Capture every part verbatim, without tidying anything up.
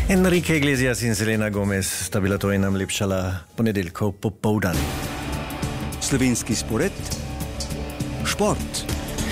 Enrique Iglesias in Selena Gomez sta bila to in nam lepšala ponedeljkov popoldan. Slovenski spored, šport.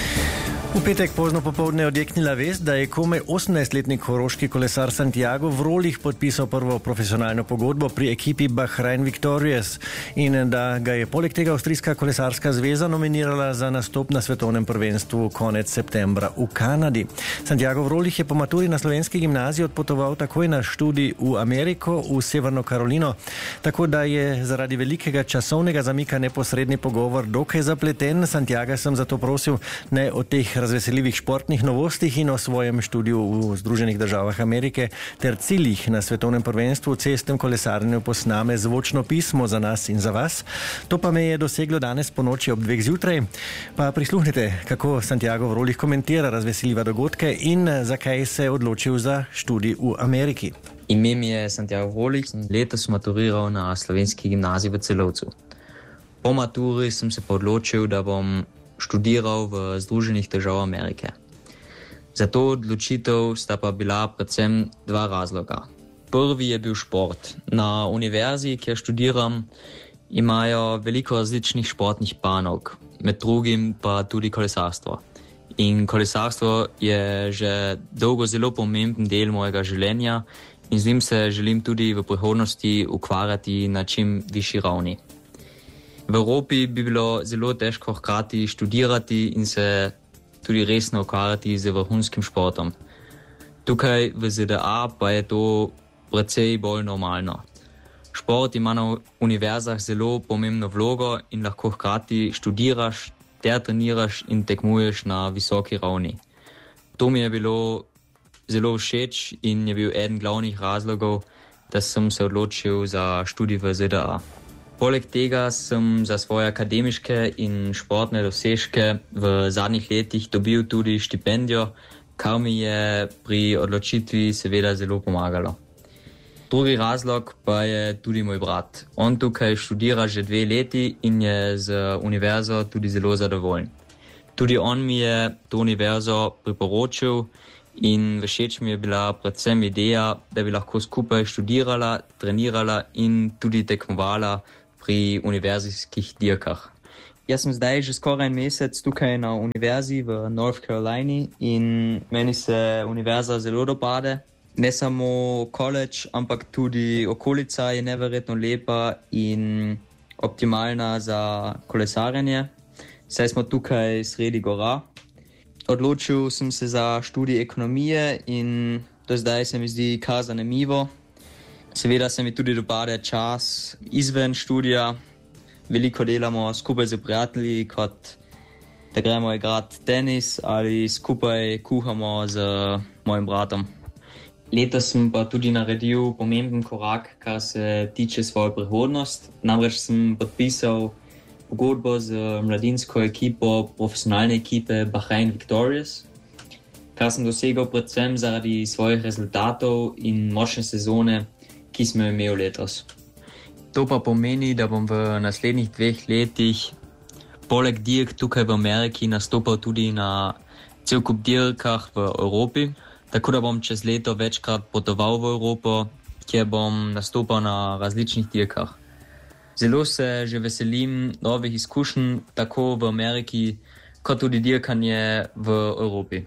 V petek pozno popoldne je odjeknila vest, da je komaj osemnajstletni koroški kolesar Santiago Vrolih podpisal prvo profesionalno pogodbo pri ekipi Bahrain Victorious in da ga je poleg tega Avstrijska kolesarska zveza nominirala za nastop na svetovnem prvenstvu konec septembra v Kanadi. Santiago Vrolih je po maturi na slovenski gimnaziji odpotoval takoj na študij v Ameriko, v Severno Karolino, tako da je zaradi velikega časovnega zamika neposredni pogovor dokaj zapleten. Santiaga sem zato prosil, naj o teh razveseljivih športnih novostih in o svojem študiju v Združenih državah Amerike ter ciljih na svetovnem prvenstvu v cestnem kolesarjenju posname zvočno pismo za nas in za vas. To pa me je doseglo danes po noči ob dveh zjutraj. Pa prisluhnite, kako Santiago Vrolih komentira razveseljive dogodke in zakaj se je odločil za študij v Ameriki. Ime mi je Santiago Vrolih, letos maturiral na slovenski gimnaziji v Celovcu. Po maturi sem se pa odločil, da bom študiral v Združenih državah Amerike. Za to odločitev sta pa bila predvsem dva razloga. Prvi je bil šport. Na univerzi, kjer študiram, imajo veliko različnih športnih panog, med drugim pa tudi kolesarstvo. In kolesarstvo je že dolgo zelo pomemben del mojega življenja in z njim se želim tudi v prihodnosti ukvarjati na čim višji ravni. V Evropi bi bilo zelo težko hkrati študirati in se tudi resno ukvarjati z vrhunskim športom. Tukaj v Z D A pa je to precej bolj normalno. Šport ima na univerzah zelo pomembno vlogo in lahko hkrati študiraš, ter treniraš in tekmuješ na visoki ravni. To mi je bilo zelo všeč in je bil eden glavnih razlogov, da sem se odločil za študij v Z D A. Poleg tega sem za svoje akademiške in športne dosežke v zadnjih letih dobil tudi štipendijo, kar mi je pri odločitvi seveda zelo pomagalo. Drugi razlog pa je tudi moj brat. On tukaj študira že dve leti in je z univerzo tudi zelo zadovoljen. Tudi on mi je to univerzo priporočil in všeč mi je bila predvsem ideja, da bi lahko skupaj študirala, trenirala in tudi tekmovala pri univerzijskih dirkah. Jaz sem zdaj že skoraj en mesec tukaj na univerzi v North Carolini in meni se univerza zelo dopade. Ne samo college, ampak tudi okolica je neverjetno lepa in optimalna za kolesarjenje. Saj smo tukaj sredi gora. Odločil sem se za študij ekonomije in do zdaj se mi zdi kar zanimivo. Seveda se mi tudi dopade čas izven študija. Veliko delamo skupaj z prijatelji, kot da gremo igrati tenis ali skupaj kuhamo z mojim bratom. Letos sem pa tudi naredil pomemben korak, kar se tiče svoje prihodnost. Namreč sem podpisal pogodbo z mladinsko ekipo profesionalne ekipe Bahrain Victorious, kar sem dosegel predvsem zaradi svojih rezultatov in močne sezone, ki smo jo imeli letos. To pa pomeni, da bom v naslednjih dveh letih poleg dirk tukaj v Ameriki nastopal tudi na cel kup dirkah v Evropi, tako da bom čez leto večkrat potoval v Evropo, kjer bom nastopal na različnih dirkah. Zelo se že veselim novih izkušenj tako v Ameriki, kot tudi dirkanje v Evropi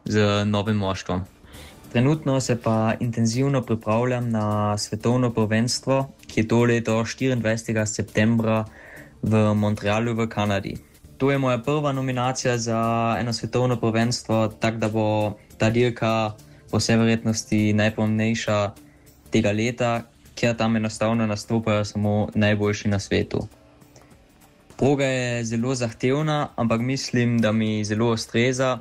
z novim moštvom. Trenutno se pa intenzivno pripravljam na svetovno prvenstvo, ki je to leto štiriindvajsetega septembra v Montrealu v Kanadi. To je moja prva nominacija za eno svetovno prvenstvo, tako da bo ta dirka po vsej verjetnosti najpomembnejša tega leta, ker tam enostavno nastopajo samo najboljši na svetu. Proga je zelo zahtevna, ampak mislim, da mi zelo ustreza.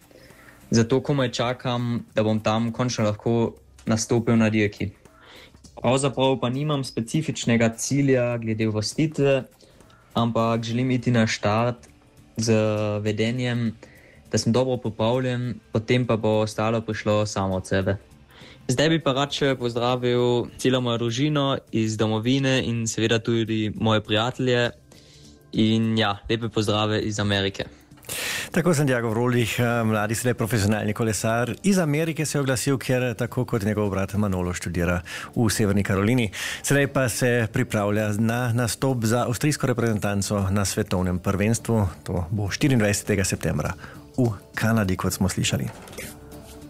Zato komaj čakam, da bom tam končno lahko nastopil na dirki. Pravzaprav pa nimam specifičnega cilja glede uvrstitve, ampak želim iti na štart z vedenjem, da sem dobro pripravljen, potem pa bo ostalo prišlo samo od sebe. Zdaj bi pa rad še pozdravil celo mojo družino iz domovine in seveda tudi moje prijatelje in ja, lepe pozdrave iz Amerike. Tako Santiago Vrolich, mladi sedaj profesionalni kolesar iz Amerike, se je oglasil, ker tako kot njegov brat Manolo študira v Severni Karolini. Sedaj pa se pripravlja na nastop za avstrijsko reprezentanco na svetovnem prvenstvu. To bo štiriindvajsetega septembra v Kanadi, kot smo slišali.